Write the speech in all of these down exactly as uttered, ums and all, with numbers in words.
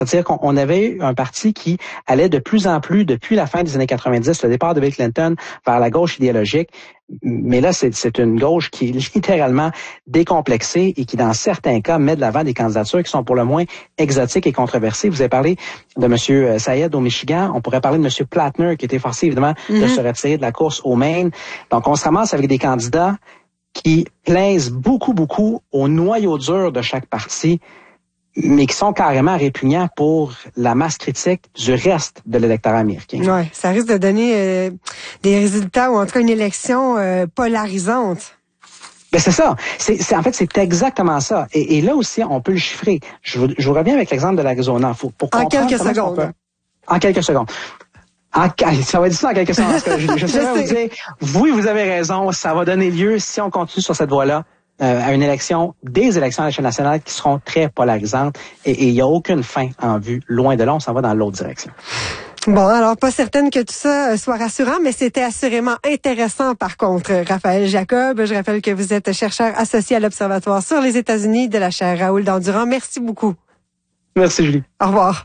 C'est-à-dire qu'on avait eu un parti qui allait de plus en plus, depuis la fin des années quatre-vingt-dix, le départ de Bill Clinton, vers la gauche idéologique. Mais là, c'est, c'est une gauche qui est littéralement décomplexée et qui, dans certains cas, met de l'avant des candidatures qui sont pour le moins exotiques et controversées. Vous avez parlé de M. Syed au Michigan. On pourrait parler de M. Plattner, qui était forcé, évidemment, mm-hmm. de se retirer de la course au Maine. Donc, on se ramasse avec des candidats qui plaisent beaucoup, beaucoup au noyau dur de chaque parti, mais qui sont carrément répugnants pour la masse critique du reste de l'électorat américain. Ouais, ça risque de donner euh, des résultats, ou en tout cas une élection euh, polarisante. Ben c'est ça. C'est, c'est en fait c'est exactement ça. Et, et là aussi on peut le chiffrer. Je vous, je vous reviens avec l'exemple de l'Arizona. Faut, pour en quelques secondes. Peut, en quelques secondes. En, ça va être ça en quelques secondes. Parce que je, je, je sais pas vous dire. Oui, vous avez raison. Ça va donner lieu, si on continue sur cette voie-là, euh, à une élection, des élections à l'échelle nationale qui seront très polarisantes. Et il n'y a aucune fin en vue. Loin de là, on s'en va dans l'autre direction. Bon, alors pas certaine que tout ça soit rassurant, mais c'était assurément intéressant par contre. Raphaël Jacob, je rappelle que vous êtes chercheur associé à l'Observatoire sur les États-Unis de la chaire Raoul Dandurand. Merci beaucoup. Merci Julie. Au revoir.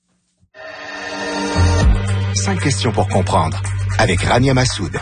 Cinq questions pour comprendre avec Rania Massoud.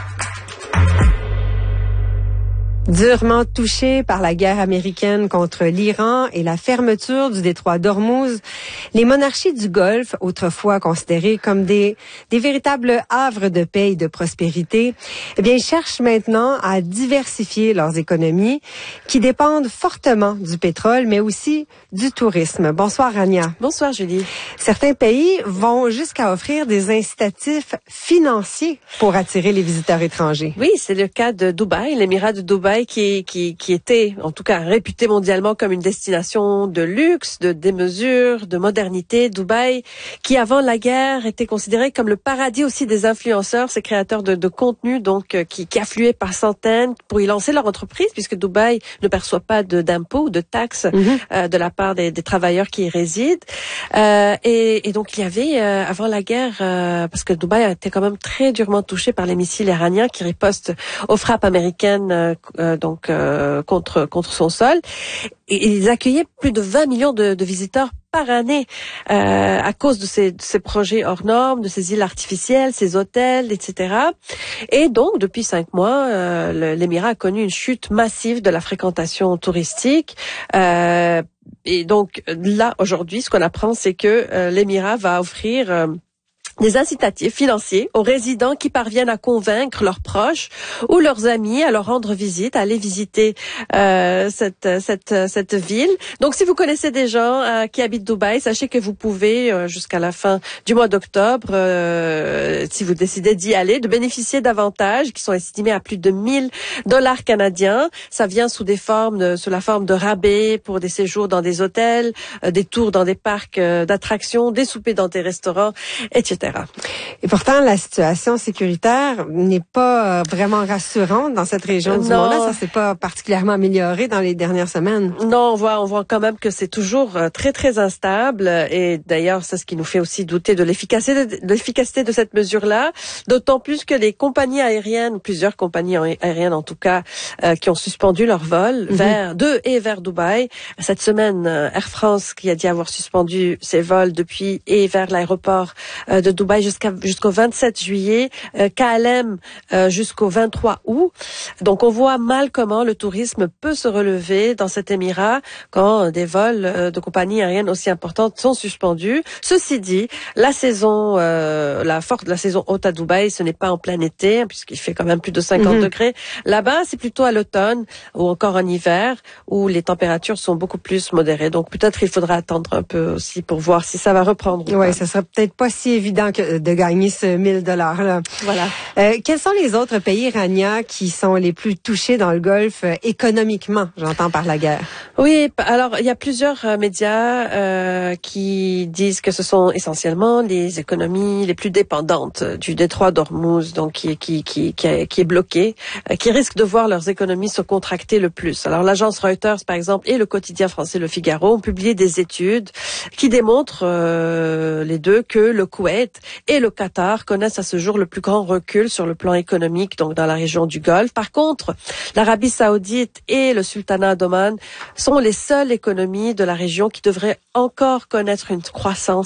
Durement touchés par la guerre américaine contre l'Iran et la fermeture du détroit d'Ormuz, les monarchies du Golfe, autrefois considérées comme des, des véritables havres de paix et de prospérité, eh bien, ils cherchent maintenant à diversifier leurs économies qui dépendent fortement du pétrole, mais aussi du tourisme. Bonsoir, Rania. Bonsoir, Julie. Certains pays vont jusqu'à offrir des incitatifs financiers pour attirer les visiteurs étrangers. Oui, c'est le cas de Dubaï, l'émirat de Dubaï qui, qui, qui était, en tout cas, réputé mondialement comme une destination de luxe, de démesure, de modernité. Dubaï, qui avant la guerre était considéré comme le paradis aussi des influenceurs, ces créateurs de, de contenu, donc euh, qui, qui affluaient par centaines pour y lancer leur entreprise, puisque Dubaï ne perçoit pas de, d'impôts ou de taxes mm-hmm. euh, de la part des, des travailleurs qui y résident. Euh, et, et donc il y avait euh, avant la guerre, euh, parce que Dubaï a été quand même très durement touché par les missiles iraniens qui ripostent aux frappes américaines. Euh, Euh, donc euh, contre contre son sol, et ils accueillaient plus de vingt millions de, de visiteurs par année euh, à cause de ces, de ces projets hors normes, de ces îles artificielles, ces hôtels, et cetera. Et donc depuis cinq mois, euh, l'Émirat a connu une chute massive de la fréquentation touristique. Euh, et donc là aujourd'hui, ce qu'on apprend, c'est que euh, l'Émirat va offrir euh, des incitatifs financiers aux résidents qui parviennent à convaincre leurs proches ou leurs amis à leur rendre visite, à aller visiter euh, cette cette cette ville. Donc, si vous connaissez des gens euh, qui habitent Dubaï, sachez que vous pouvez euh, jusqu'à la fin du mois d'octobre, euh, si vous décidez d'y aller, de bénéficier d'avantages qui sont estimés à plus de mille dollars canadiens. Ça vient sous des formes, de, sous la forme de rabais pour des séjours dans des hôtels, euh, des tours dans des parcs euh, d'attractions, des soupers dans des restaurants, et cetera. Et pourtant, la situation sécuritaire n'est pas vraiment rassurante dans cette région du monde-là. Ça s'est pas particulièrement amélioré dans les dernières semaines. Non, on voit, on voit quand même que c'est toujours très, très instable. Et d'ailleurs, c'est ce qui nous fait aussi douter de l'efficacité de, de l'efficacité de cette mesure-là. D'autant plus que les compagnies aériennes, plusieurs compagnies aériennes en tout cas, euh, qui ont suspendu leurs vols mm-hmm. vers de et vers Dubaï. Cette semaine, Air France qui a dit avoir suspendu ses vols depuis et vers l'aéroport euh, de Dubaï jusqu'à jusqu'au vingt-sept juillet, euh, K L M euh, jusqu'au vingt-trois août. Donc on voit mal comment le tourisme peut se relever dans cet émirat quand des vols euh, de compagnies aériennes aussi importantes sont suspendus. Ceci dit, la saison euh, la forte la saison haute à Dubaï, ce n'est pas en plein été puisqu'il fait quand même plus de cinquante mm-hmm. degrés. Là-bas, c'est plutôt à l'automne ou encore en hiver où les températures sont beaucoup plus modérées. Donc peut-être il faudra attendre un peu aussi pour voir si ça va reprendre. Oui, ça sera peut-être pas si évident que de gagner ce mille dollars là. Voilà. Euh, quels sont les autres pays, Rania, qui sont les plus touchés dans le Golfe euh, économiquement, j'entends par la guerre? Oui, alors il y a plusieurs euh, médias euh, qui disent que ce sont essentiellement les économies les plus dépendantes du détroit d'Ormuz, donc qui qui qui qui est, qui est bloqué, euh, qui risquent de voir leurs économies se contracter le plus. Alors l'agence Reuters, par exemple, et le quotidien français Le Figaro ont publié des études qui démontrent euh, les deux que le Koweït et le Qatar connaissent à ce jour le plus grand recul sur le plan économique, donc dans la région du Golfe. Par contre, l'Arabie Saoudite et le Sultanat d'Oman sont les seules économies de la région qui devraient encore connaître une croissance